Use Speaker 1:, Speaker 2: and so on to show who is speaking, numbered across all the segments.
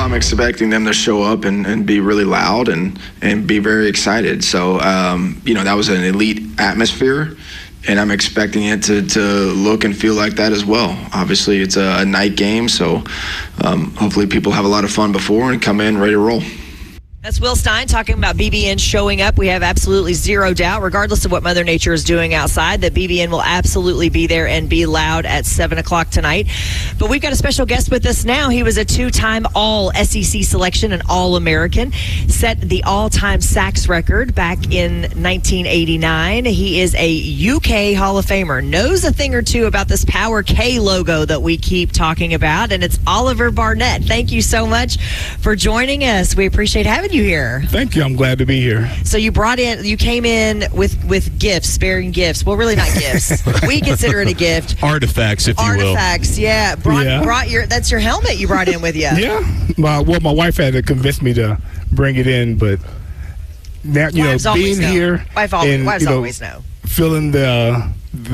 Speaker 1: I'm expecting them to show up and be really loud and be very excited. So, that was an elite atmosphere, and I'm expecting it to look and feel like that as well. Obviously, it's a night game, so hopefully people have a lot of fun before and come in ready to roll.
Speaker 2: That's Will Stein talking about BBN showing up. We have absolutely zero doubt, regardless of what Mother Nature is doing outside, that BBN will absolutely be there and be loud at 7 o'clock tonight. But we've got a special guest with us now. He was a two-time All-SEC selection and All-American, set the all-time sacks record back in 1989. He is a UK Hall of Famer, knows a thing or two about this Power K logo that we keep talking about, and it's Oliver Barnett. Thank you so much for joining us. We appreciate having you here.
Speaker 3: Thank you. I'm glad to be here.
Speaker 2: So you came in with gifts, bearing gifts. Well, really not gifts. We consider it a gift.
Speaker 4: Artifacts, if you will.
Speaker 2: Artifacts, yeah. That's your helmet you brought in with you.
Speaker 3: Yeah. My wife had to convince me to bring it in, but now, being here
Speaker 2: wives always know.
Speaker 3: Feeling the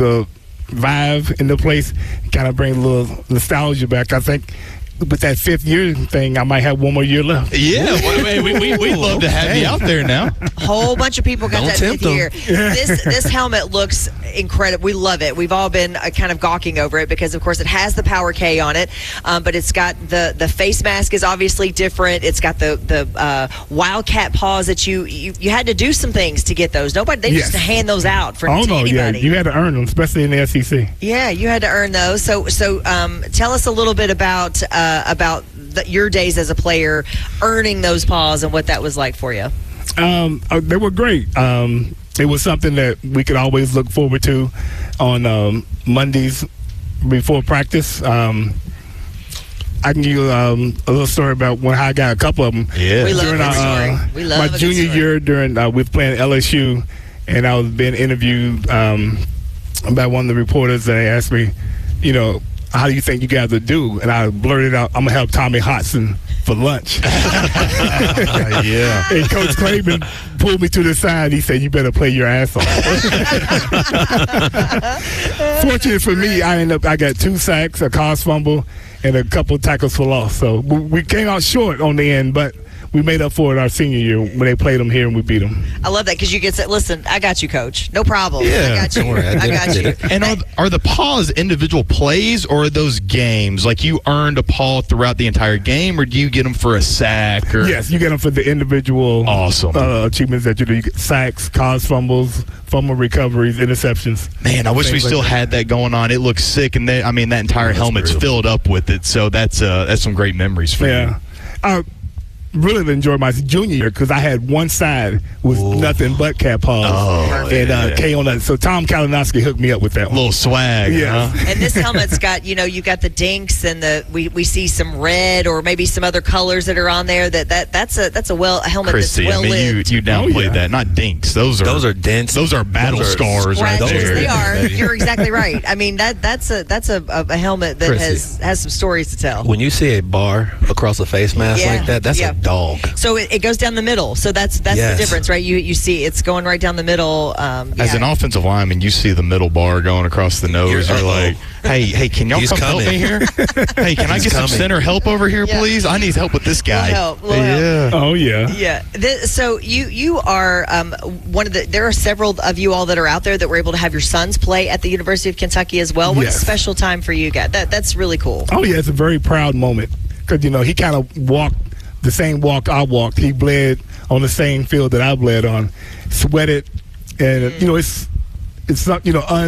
Speaker 3: vibe in the place kind of bring a little nostalgia back. I think with that 5th year thing, I might have one more year left.
Speaker 4: Yeah, we'd love to have you out there now.
Speaker 2: Whole bunch of people got that 5th year. This helmet looks incredible. We love it. We've all been kind of gawking over it because, of course, it has the Power K on it, but it's got the face mask is obviously different. It's got the Wildcat paws that you had to do some things to get those. They just hand those out for anybody.
Speaker 3: Yeah, you had to earn them, especially in the SEC.
Speaker 2: Yeah, you had to earn those. So tell us a little bit about your days as a player, earning those paws and what that was like for you.
Speaker 3: They were great. It was something that we could always look forward to on Mondays before practice. I can give you a little story about how I got a couple of them.
Speaker 4: Yeah,
Speaker 2: we love that story. We love
Speaker 3: my junior year during we were playing LSU, and I was being interviewed by one of the reporters, and they asked me, how do you think you guys would do? And I blurted out, I'm going to have Tommy Hotson for lunch.
Speaker 4: Yeah.
Speaker 3: And Coach Clayman pulled me to the side. He said, you better play your ass off. Fortunately for me, I got 2 sacks, a caused fumble, and a couple of tackles for loss. So we came out short on the end, but we made up for it our senior year when they played them here and we beat them.
Speaker 2: I love that because you get to listen. I got you, Coach. No problem.
Speaker 4: Yeah,
Speaker 2: I got you.
Speaker 4: Don't worry,
Speaker 2: I got you.
Speaker 4: And are the paws individual plays or are those games? Like you earned a paw throughout the entire game, or do you get them for a sack? Or?
Speaker 3: Yes, you get them for the individual achievements that you do. You get sacks, caused fumbles, fumble recoveries, interceptions.
Speaker 4: Man, I wish we still had that going on. It looks sick, and that entire helmet's filled up with it. So that's some great memories for you.
Speaker 3: Really enjoyed my junior year because I had one side with nothing but cat paws and K on that. So Tom Kalinowski hooked me up with that one.
Speaker 4: Little swag.
Speaker 3: Yeah.
Speaker 4: Huh?
Speaker 2: And this helmet's got, you got the dinks and we see some red or maybe some other colors that are on there. That's a helmet
Speaker 4: Christy,
Speaker 2: that's well lit.
Speaker 4: You downplayed that. Not dinks. Those are dents. Those are battle scars right there.
Speaker 2: They are. You're exactly right. I mean that's a helmet that has some stories to tell.
Speaker 5: When you see a bar across a face mask like that, that's a dog.
Speaker 2: So it goes down the middle. So that's the difference, right? You see it's going right down the middle.
Speaker 4: As an offensive lineman, you see the middle bar going across the nose. You're like, hey, can y'all come help me here? Hey, can I get some center help over here, please? I need help with this guy.
Speaker 2: Help.
Speaker 3: Oh, yeah.
Speaker 2: Yeah. So you are one of the – there are several of you all that are out there that were able to have your sons play at the University of Kentucky as well. What a special time for you guys. That's really cool.
Speaker 3: Oh, yeah. It's a very proud moment because, he kind of walked the same walk I walked. He bled on the same field that I bled on, sweated, and it's not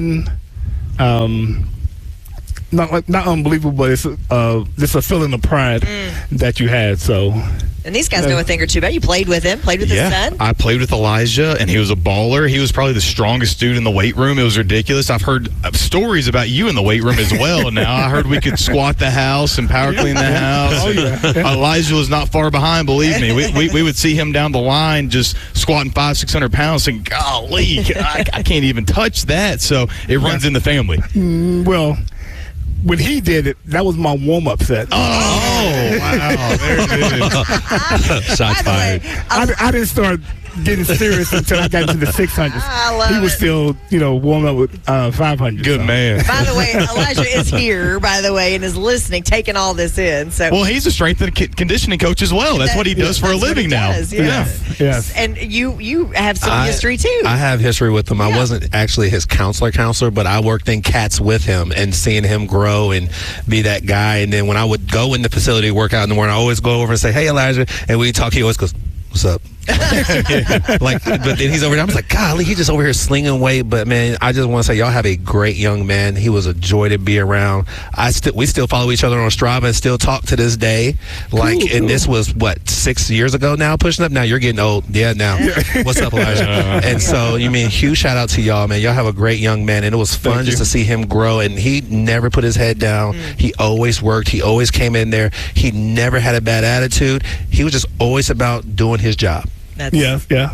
Speaker 3: not unbelievable, but it's just a feeling of pride that you had. So.
Speaker 2: And these guys know a thing or two about you. Played with him, played with his son.
Speaker 4: I played with Elijah, and he was a baller. He was probably the strongest dude in the weight room. It was ridiculous. I've heard stories about you in the weight room as well. Now I heard we could squat the house and power clean the house.
Speaker 3: Oh, yeah.
Speaker 4: Elijah was not far behind. Believe me, we would see him down the line just squatting 500-600 pounds, and golly, I can't even touch that. So it runs in the family.
Speaker 3: Well. When he did it, that was my warm-up set.
Speaker 4: Oh, wow. There it is.
Speaker 5: Shots fired.
Speaker 3: I didn't start getting serious until I got into the 600s.
Speaker 2: I love
Speaker 3: he was
Speaker 2: it.
Speaker 3: still, warming up with 500.
Speaker 4: Good man.
Speaker 2: By the way, Elijah is here, by the way, and is listening, taking all this in. So
Speaker 4: Well, he's a strength and conditioning coach as well. That's what he does for a
Speaker 2: that's what
Speaker 4: living
Speaker 2: he
Speaker 4: now.
Speaker 2: does, yes.
Speaker 3: Yes.
Speaker 2: And you have some history too.
Speaker 5: I have history with him. I wasn't actually his counselor, but I worked in cats with him and seeing him grow and be that guy. And then when I would go in the facility to work out in the morning, I always go over and say, "Hey, Elijah," and we talk. He always goes, "What's up?" But then he's over there. I was like, golly, he's just over here slinging weight. But man, I just want to say, y'all have a great young man. He was a joy to be around. We still follow each other on Strava and still talk to this day. And this was what 6 years ago now, pushing up. Now you're getting old. Yeah, now. What's up, Elijah? And so, huge shout out to y'all, man. Y'all have a great young man, and it was fun just to see him grow. And he never put his head down. He always worked. He always came in there. He never had a bad attitude. He was just always about doing his job.
Speaker 3: Yeah.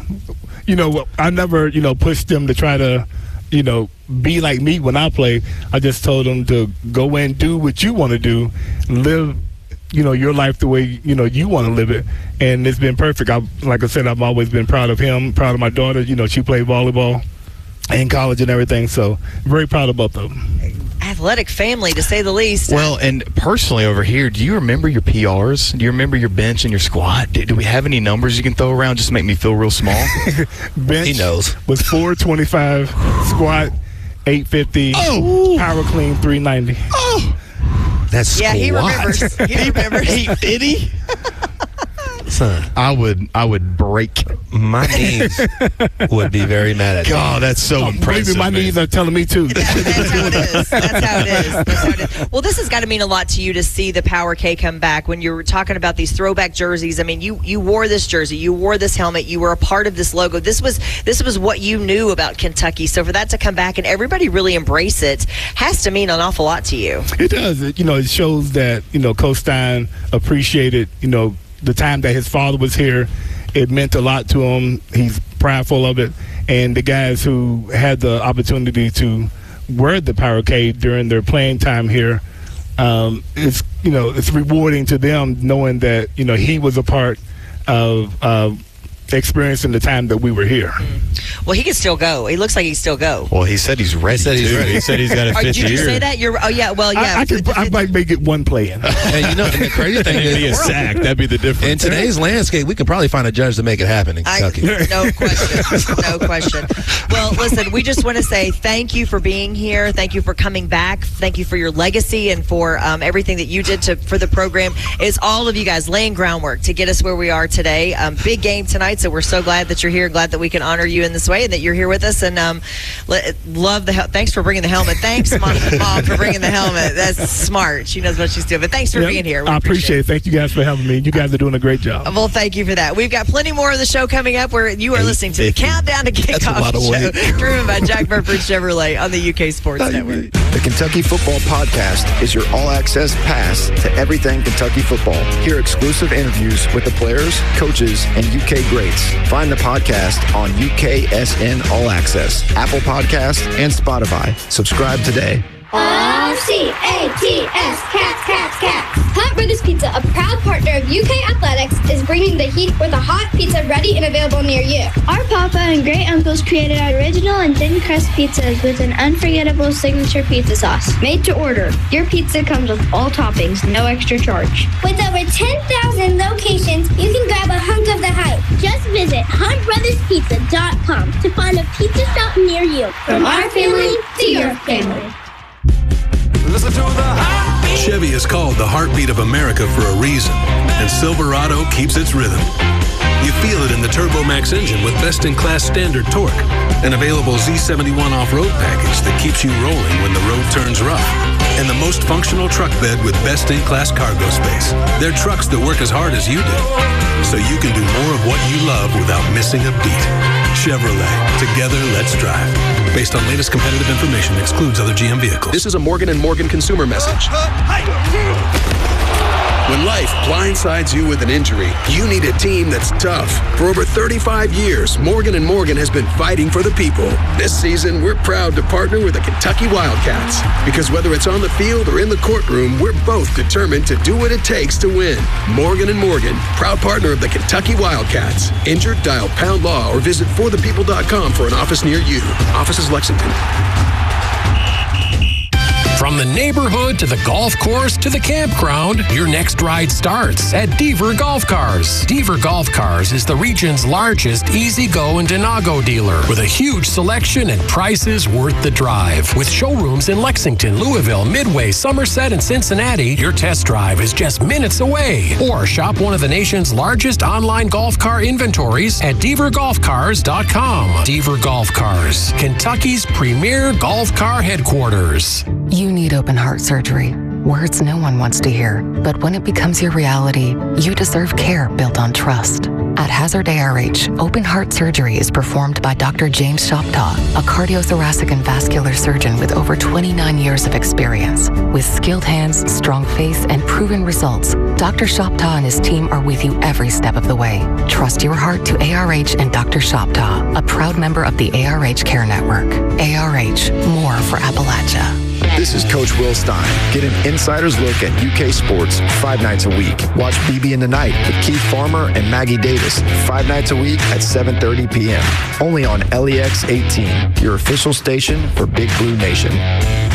Speaker 3: I never, pushed them to try to, be like me when I play. I just told them to go in, do what you want to do, live, your life the way, you want to live it. And it's been perfect. Like I said, I've always been proud of him, proud of my daughter. She played volleyball in college and everything. So very proud of both of them.
Speaker 2: Athletic family, to say the least.
Speaker 4: Well, and personally over here, do you remember your PRs? Do you remember your bench and your squat? Do we have any numbers you can throw around just to make me feel real small?
Speaker 3: Bench
Speaker 5: He knows.
Speaker 3: was 425, squat 850, power clean 390.
Speaker 5: That's
Speaker 2: yeah,
Speaker 5: squat.
Speaker 2: he remembers. He remembers.
Speaker 4: 850?
Speaker 5: Son,
Speaker 4: I would break.
Speaker 5: my knees would be very mad at me.
Speaker 4: God, that's so impressive.
Speaker 3: Maybe my
Speaker 4: man.
Speaker 3: knees are telling me too.
Speaker 2: That's how it is. That's how it is. That's how it is. Well, this has got to mean a lot to you to see the Power K come back. When you were talking about these throwback jerseys, I mean, you wore this jersey, you wore this helmet, you were a part of this logo. This was what you knew about Kentucky. So for that to come back and everybody really embrace it has to mean an awful lot to you.
Speaker 3: It does. It shows that, Coach Stein appreciated, the time that his father was here. It meant a lot to him. He's prideful of it. And the guys who had the opportunity to wear the Power K during their playing time here, it's rewarding to them knowing that, he was a part of experiencing the time that we were here.
Speaker 2: Well, he could still go. He looks like he can still go.
Speaker 4: Well, he said he's ready. He said he's got a fifth
Speaker 2: Did you
Speaker 4: year.
Speaker 2: say that?
Speaker 3: I might make it one play in.
Speaker 5: And and the crazy thing
Speaker 4: It'd be a
Speaker 5: is,
Speaker 4: sack. That'd be the difference.
Speaker 5: in today's landscape, we could probably find a judge to make it happen in Kentucky.
Speaker 2: No question. No question. Well, listen, we just want to say thank you for being here. Thank you for coming back. Thank you for your legacy and for everything that you did for the program. It's all of you guys laying groundwork to get us where we are today. Big game tonight, so we're so glad that you're here. Glad that we can honor you in this way and that you're here with us. And love thanks for bringing the helmet. Thanks, Mom, for bringing the helmet. That's smart. She knows what she's doing. But thanks for being here. We
Speaker 3: I appreciate it. Thank you guys for having me. You guys are doing a great job.
Speaker 2: Well, thank you for that. We've got plenty more of the show coming up where you are listening to the Countdown to Kickoff show, driven by Jack Burford Chevrolet on the UK Sports Network.
Speaker 6: The Kentucky Football Podcast is your all-access pass to everything Kentucky football. Hear exclusive interviews with the players, coaches, and UK greats. Find the podcast on UKSN All Access, Apple Podcasts, and Spotify. Subscribe today.
Speaker 7: C-A-T-S, cats. Hunt Brothers Pizza, a proud partner of UK Athletics, is bringing the heat with a hot pizza ready and available near you.
Speaker 8: Our papa and great uncles created original and thin crust pizzas with an unforgettable signature pizza sauce. Made to order, your pizza comes with all toppings, no extra charge.
Speaker 7: With over 10,000 locations, you can grab a hunk of the hype. Just visit huntbrotherspizza.com to find a pizza shop near you. From our family to your family.
Speaker 9: Listen to the heartbeat. Chevy is called the heartbeat of America for a reason, and Silverado keeps its rhythm. You feel it in the Turbo Max engine with best-in-class standard torque, an available Z71 off-road package that keeps you rolling when the road turns rough, and the most functional truck bed with best-in-class cargo space. They're trucks that work as hard as you do, so you can do more of what you love without missing a beat. Chevrolet. Together, let's drive. Based on latest competitive information, excludes other GM vehicles.
Speaker 10: This is a Morgan & Morgan consumer message.
Speaker 9: When life blindsides you with an injury, you need a team that's tough. For over 35 years, Morgan & Morgan has been fighting for the people. This season, we're proud to partner with the Kentucky Wildcats. Because whether it's on the field or in the courtroom, we're both determined to do what it takes to win. Morgan & Morgan, proud partner of the Kentucky Wildcats. Injured? Dial #law or visit forthepeople.com for an office near you. Office is Lexington.
Speaker 10: From the neighborhood to the golf course to the campground, your next ride starts at Deaver Golf Cars. Deaver Golf Cars is the region's largest easy-go and Denago dealer with a huge selection and prices worth the drive. With showrooms in Lexington, Louisville, Midway, Somerset, and Cincinnati, your test drive is just minutes away. Or shop one of the nation's largest online golf car inventories at DeaverGolfCars.com. Deaver Golf Cars, Kentucky's premier golf car headquarters.
Speaker 11: You need open heart surgery. Words no one wants to hear. But when it becomes your reality, you deserve care built on trust. At Hazard ARH, open heart surgery is performed by Dr. James Shoptaw, a cardiothoracic and vascular surgeon with over 29 years of experience. With skilled hands, strong faith, and proven results, Dr. Shoptaw and his team are with you every step of the way. Trust your heart to ARH and Dr. Shoptaw, a proud member of the ARH Care Network. ARH, more for Appalachia.
Speaker 6: This is Coach Will Stein. Get an insider's look at UK sports 5 nights a week. Watch BB in the Night with Keith Farmer and Maggie Davis 5 nights a week at 7:30 p.m. Only on LEX 18, your official station for Big Blue Nation.